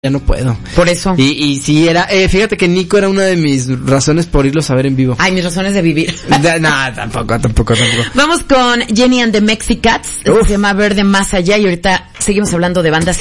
ya no puedo. Por eso. Y sí era, fíjate que Nico era una de mis razones por irlos a ver en vivo. Ay, mis razones de vivir. No, tampoco. Vamos con Jenny and the Mexicats. Se llama Verde Más Allá y ahorita seguimos hablando de bandas